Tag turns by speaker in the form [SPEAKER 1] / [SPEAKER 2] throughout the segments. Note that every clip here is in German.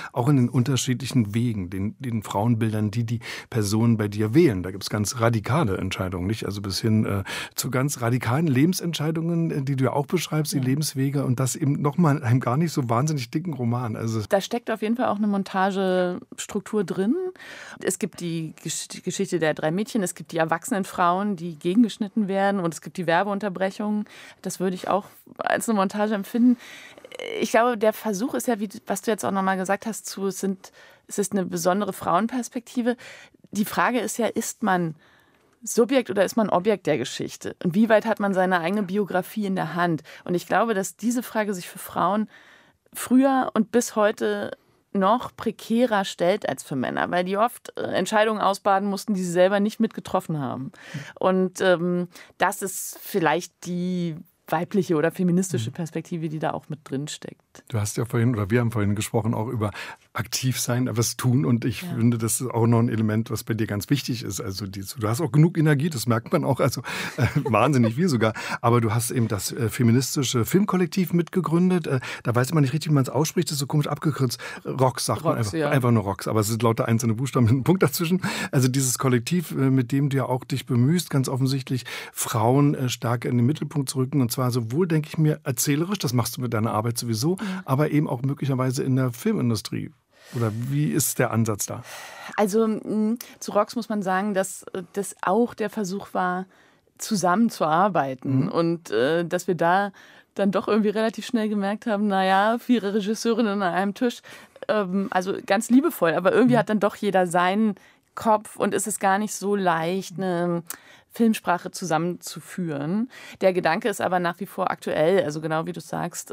[SPEAKER 1] auch in den unterschiedlichen Wegen, den Frauenbildern, die Personen bei dir wählen. Da gibt es ganz radikale Entscheidungen, nicht? Also bis hin zu ganz radikalen Lebensentscheidungen, die du ja auch beschreibst, die Lebenswege und das eben nochmal in einem gar nicht so wahnsinnig dicken Roman. Also
[SPEAKER 2] da steckt auf jeden Fall auch eine Montagestruktur drin. Es gibt die Geschichte der 3 Mädchen, es gibt die erwachsenen Frauen, die gegengeschnitten werden und es gibt die Werbeunterbrechungen. Das würde ich auch als eine Montage empfinden. Ich glaube, der Versuch ist ja, wie, was du jetzt auch nochmal gesagt hast, es ist eine besondere Frauenperspektive. Die Frage ist ja, ist man Subjekt oder ist man Objekt der Geschichte? Und wie weit hat man seine eigene Biografie in der Hand? Und ich glaube, dass diese Frage sich für Frauen früher und bis heute noch prekärer stellt als für Männer, weil die oft Entscheidungen ausbaden mussten, die sie selber nicht mitgetroffen haben. Und das ist vielleicht die weibliche oder feministische Perspektive, die da auch mit drin steckt.
[SPEAKER 1] Du hast ja vorhin, oder wir haben vorhin gesprochen, auch über aktiv sein, etwas tun. Und ich finde, das ist auch noch ein Element, was bei dir ganz wichtig ist. Also du hast auch genug Energie, das merkt man auch, also wahnsinnig viel sogar. Aber du hast eben das feministische Filmkollektiv mitgegründet. Da weiß man nicht richtig, wie man es ausspricht, das ist so komisch abgekürzt. ROX sagt man einfach, einfach nur ROX. Aber es sind lauter einzelne Buchstaben mit einem Punkt dazwischen. Also dieses Kollektiv, mit dem du ja auch dich bemühst, ganz offensichtlich Frauen stark in den Mittelpunkt zu rücken. Und zwar sowohl, denke ich mir, erzählerisch, das machst du mit deiner Arbeit sowieso, aber eben auch möglicherweise in der Filmindustrie. Oder wie ist der Ansatz da?
[SPEAKER 2] Also zu ROX muss man sagen, dass das auch der Versuch war, zusammenzuarbeiten. Und dass wir da dann doch irgendwie relativ schnell gemerkt haben, 4 Regisseurinnen an einem Tisch, also ganz liebevoll, aber irgendwie hat dann doch jeder seinen Kopf und ist es gar nicht so leicht, eine Filmsprache zusammenzuführen. Der Gedanke ist aber nach wie vor aktuell, also genau wie du sagst,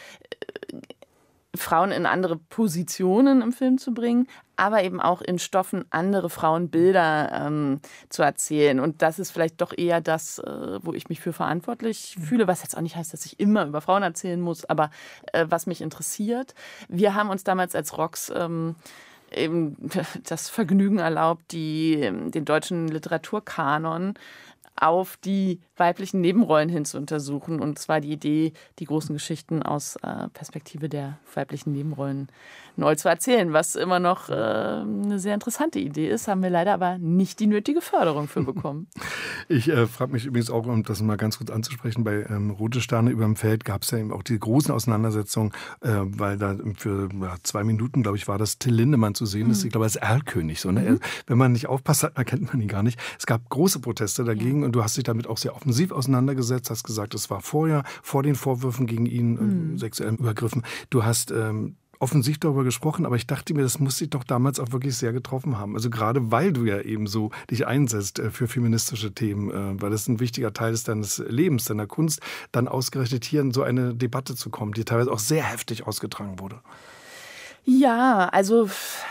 [SPEAKER 2] Frauen in andere Positionen im Film zu bringen, aber eben auch in Stoffen andere Frauenbilder zu erzählen. Und das ist vielleicht doch eher das, wo ich mich für verantwortlich fühle, was jetzt auch nicht heißt, dass ich immer über Frauen erzählen muss, aber was mich interessiert. Wir haben uns damals als ROX eben das Vergnügen erlaubt, den deutschen Literaturkanon auf die weiblichen Nebenrollen hin zu untersuchen. Und zwar die Idee, die großen Geschichten aus Perspektive der weiblichen Nebenrollen neu zu erzählen, was immer noch eine sehr interessante Idee ist, haben wir leider aber nicht die nötige Förderung für bekommen.
[SPEAKER 1] Ich frage mich übrigens auch, um das mal ganz kurz anzusprechen, bei Rote Sterne über dem Feld gab es ja eben auch die großen Auseinandersetzungen, weil da für 2 Minuten, glaube ich, war das Till Lindemann zu sehen ist. Ich glaube, als Erlkönig. So, ne? Wenn man nicht aufpasst, erkennt man ihn gar nicht. Es gab große Proteste dagegen und du hast dich damit auch sehr offensiv auseinandergesetzt, hast gesagt, es war vor den Vorwürfen gegen ihn, sexuellen Übergriffen. Du hast offensiv darüber gesprochen, aber ich dachte mir, das muss dich doch damals auch wirklich sehr getroffen haben. Also gerade weil du ja eben so dich einsetzt für feministische Themen, weil das ein wichtiger Teil ist deines Lebens, deiner Kunst, dann ausgerechnet hier in so eine Debatte zu kommen, die teilweise auch sehr heftig ausgetragen wurde.
[SPEAKER 2] Ja, also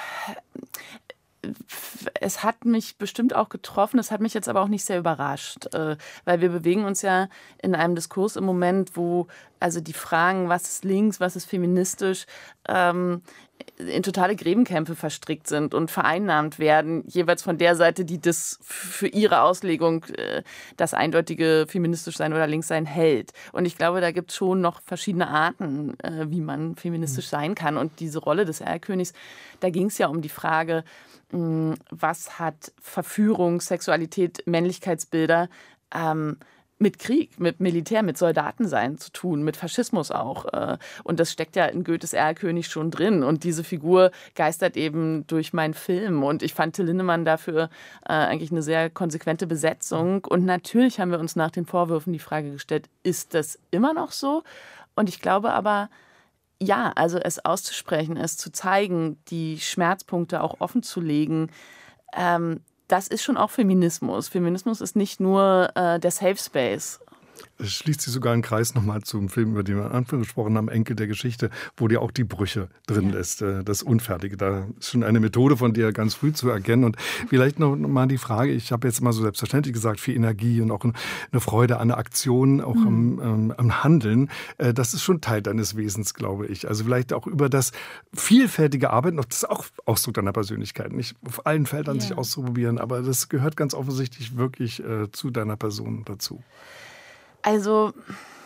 [SPEAKER 2] es hat mich bestimmt auch getroffen, es hat mich jetzt aber auch nicht sehr überrascht, weil wir bewegen uns ja in einem Diskurs im Moment, wo also die Fragen, was ist links, was ist feministisch, in totale Gräbenkämpfe verstrickt sind und vereinnahmt werden, jeweils von der Seite, die das für ihre Auslegung das eindeutige feministisch sein oder links sein hält. Und ich glaube, da gibt es schon noch verschiedene Arten, wie man feministisch sein kann. Und diese Rolle des Erlkönigs, da ging es ja um die Frage, was hat Verführung, Sexualität, Männlichkeitsbilder mit Krieg, mit Militär, mit Soldatensein zu tun, mit Faschismus auch. Und das steckt ja in Goethes Erlkönig schon drin. Und diese Figur geistert eben durch meinen Film. Und ich fand Till Lindemann dafür eigentlich eine sehr konsequente Besetzung. Und natürlich haben wir uns nach den Vorwürfen die Frage gestellt, ist das immer noch so? Und ich glaube aber, ja, also es auszusprechen, es zu zeigen, die Schmerzpunkte auch offen zu legen, das ist schon auch Feminismus. Feminismus ist nicht nur der Safe Space.
[SPEAKER 1] Es schließt sich sogar ein Kreis nochmal zum Film, über den wir am Anfang gesprochen haben, Enkel der Geschichte, wo dir auch die Brüche drin ist, das Unfertige. Da ist schon eine Methode von dir ganz früh zu erkennen. Und vielleicht noch mal die Frage, ich habe jetzt mal so selbstverständlich gesagt, viel Energie und auch eine Freude an der Aktion, auch am Handeln. Das ist schon Teil deines Wesens, glaube ich. Also vielleicht auch über das vielfältige Arbeiten, das ist auch Ausdruck deiner Persönlichkeit, nicht auf allen Feldern sich auszuprobieren, aber das gehört ganz offensichtlich wirklich zu deiner Person dazu.
[SPEAKER 2] Also,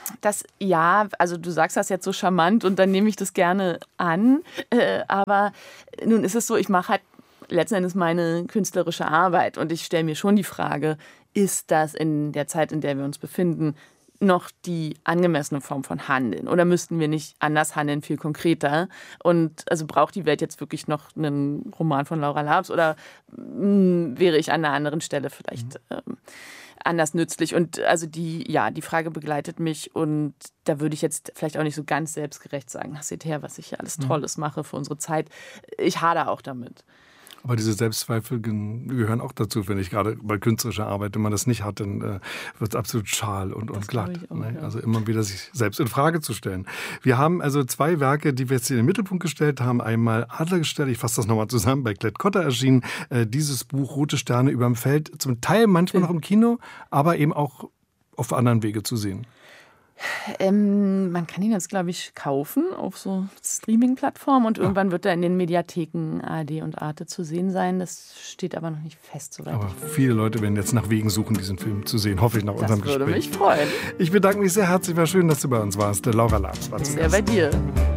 [SPEAKER 2] Also du sagst das jetzt so charmant und dann nehme ich das gerne an. Aber nun ist es so, ich mache halt letzten Endes meine künstlerische Arbeit und ich stelle mir schon die Frage, ist das in der Zeit, in der wir uns befinden, noch die angemessene Form von Handeln? Oder müssten wir nicht anders handeln, viel konkreter? Und also braucht die Welt jetzt wirklich noch einen Roman von Laura Labs oder wäre ich an einer anderen Stelle vielleicht anders nützlich? Und also die Frage begleitet mich und da würde ich jetzt vielleicht auch nicht so ganz selbstgerecht sagen, seht her, was ich hier alles Tolles mache für unsere Zeit. Ich hadere auch damit.
[SPEAKER 1] Aber diese Selbstzweifel gehören auch dazu, finde ich, gerade bei künstlerischer Arbeit. Wenn man das nicht hat, dann wird es absolut schal und glatt. Auch, ne? Ja. Also immer wieder sich selbst in Frage zu stellen. Wir haben also 2 Werke, die wir jetzt in den Mittelpunkt gestellt haben. Einmal Adlergestelle, ich fasse das nochmal zusammen, bei Klett-Cotta erschienen. Dieses Buch Rote Sterne überm Feld, zum Teil manchmal noch im Kino, aber eben auch auf anderen Wege zu sehen.
[SPEAKER 2] Man kann ihn jetzt, glaube ich, kaufen auf so Streaming-Plattformen und irgendwann wird er in den Mediatheken ARD und Arte zu sehen sein. Das steht aber noch nicht fest, soweit
[SPEAKER 1] aber viele Leute werden jetzt nach Wegen suchen, diesen Film zu sehen, hoffe ich, nach unserem Gespräch.
[SPEAKER 2] Das würde mich freuen.
[SPEAKER 1] Ich bedanke mich sehr herzlich, war schön, dass du bei uns warst. Laura Labs war zu Gast.
[SPEAKER 2] Sehr bei dir.